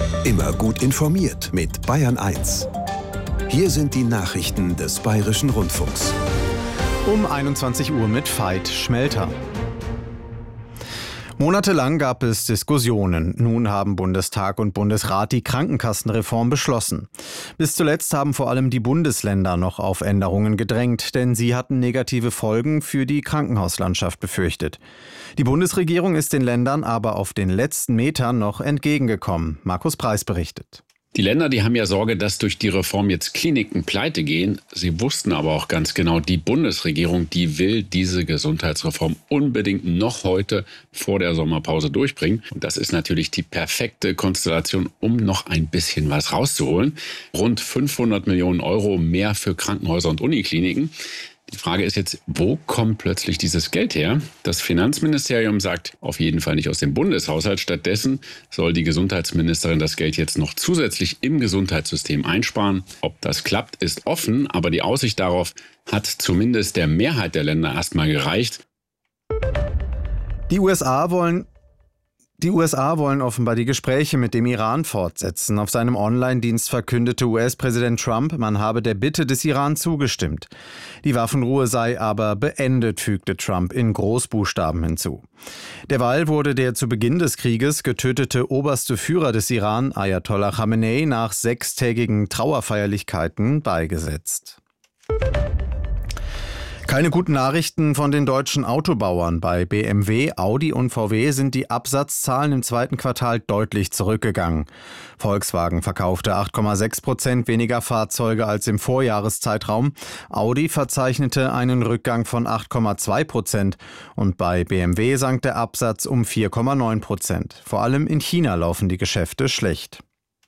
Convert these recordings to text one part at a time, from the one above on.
Immer gut informiert mit Bayern 1. Hier sind die Nachrichten des Bayerischen Rundfunks. Um 21 Uhr mit Veit Schmelter. Monatelang gab es Diskussionen. Nun haben Bundestag und Bundesrat die Krankenkassenreform beschlossen. Bis zuletzt haben vor allem die Bundesländer noch auf Änderungen gedrängt, denn sie hatten negative Folgen für die Krankenhauslandschaft befürchtet. Die Bundesregierung ist den Ländern aber auf den letzten Metern noch entgegengekommen. Markus Preis berichtet. Die Länder, die haben ja Sorge, dass durch die Reform jetzt Kliniken pleite gehen. Sie wussten aber auch ganz genau, die Bundesregierung, die will diese Gesundheitsreform unbedingt noch heute vor der Sommerpause durchbringen. Und das ist natürlich die perfekte Konstellation, um noch ein bisschen was rauszuholen. Rund 500 Millionen Euro mehr für Krankenhäuser und Unikliniken. Die Frage ist jetzt, wo kommt plötzlich dieses Geld her? Das Finanzministerium sagt auf jeden Fall nicht aus dem Bundeshaushalt. Stattdessen soll die Gesundheitsministerin das Geld jetzt noch zusätzlich im Gesundheitssystem einsparen. Ob das klappt, ist offen, aber die Aussicht darauf hat zumindest der Mehrheit der Länder erstmal gereicht. Die USA wollen offenbar die Gespräche mit dem Iran fortsetzen. Auf seinem Online-Dienst verkündete US-Präsident Trump, man habe der Bitte des Iran zugestimmt. Die Waffenruhe sei aber beendet, fügte Trump in Großbuchstaben hinzu. Derweil wurde der zu Beginn des Krieges getötete oberste Führer des Iran, Ayatollah Khamenei, nach 6-tägigen Trauerfeierlichkeiten beigesetzt. Keine guten Nachrichten von den deutschen Autobauern. Bei BMW, Audi und VW sind die Absatzzahlen im zweiten Quartal deutlich zurückgegangen. Volkswagen verkaufte 8,6% weniger Fahrzeuge als im Vorjahreszeitraum. Audi verzeichnete einen Rückgang von 8,2% und bei BMW sank der Absatz um 4,9%. Vor allem in China laufen die Geschäfte schlecht.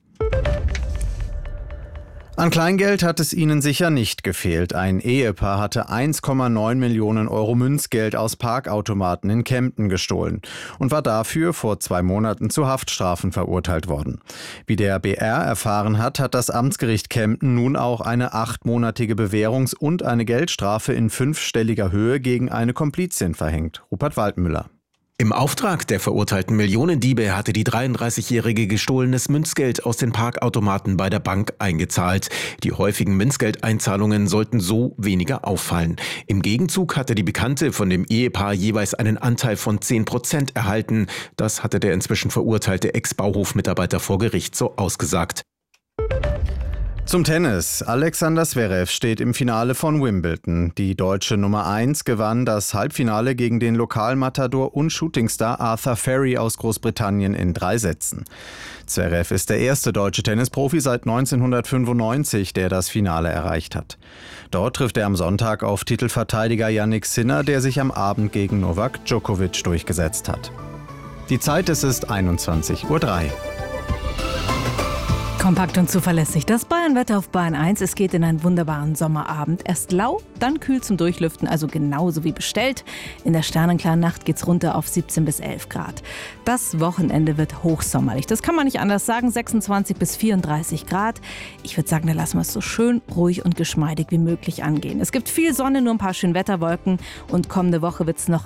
An Kleingeld hat es ihnen sicher nicht gefehlt. Ein Ehepaar hatte 1,9 Millionen Euro Münzgeld aus Parkautomaten in Kempten gestohlen und war dafür vor 2 Monaten zu Haftstrafen verurteilt worden. Wie der BR erfahren hat, hat das Amtsgericht Kempten nun auch eine 8-monatige Bewährungs- und eine Geldstrafe in 5-stelliger Höhe gegen eine Komplizin verhängt. Rupert Waldmüller. Im Auftrag der verurteilten Millionendiebe hatte die 33-Jährige gestohlenes Münzgeld aus den Parkautomaten bei der Bank eingezahlt. Die häufigen Münzgeldeinzahlungen sollten so weniger auffallen. Im Gegenzug hatte die Bekannte von dem Ehepaar jeweils einen Anteil von 10% erhalten. Das hatte der inzwischen verurteilte Ex-Bauhof-Mitarbeiter vor Gericht so ausgesagt. Zum Tennis. Alexander Zverev steht im Finale von Wimbledon. Die deutsche Nummer 1 gewann das Halbfinale gegen den Lokalmatador und Shootingstar Arthur Ferry aus Großbritannien in 3 Sätzen. Zverev ist der erste deutsche Tennisprofi seit 1995, der das Finale erreicht hat. Dort trifft er am Sonntag auf Titelverteidiger Jannik Sinner, der sich am Abend gegen Novak Djokovic durchgesetzt hat. Die Zeit ist 21:03 Uhr. Kompakt und zuverlässig. Das Bayern-Wetter auf Bayern 1. Es geht in einen wunderbaren Sommerabend. Erst lau, dann kühl zum Durchlüften, also genauso wie bestellt. In der sternenklaren Nacht geht's runter auf 17 bis 11 Grad. Das Wochenende wird hochsommerlich. Das kann man nicht anders sagen. 26 bis 34 Grad. Ich würde sagen, da lassen wir es so schön, ruhig und geschmeidig wie möglich angehen. Es gibt viel Sonne, nur ein paar Schönwetterwolken. Und kommende Woche wird's noch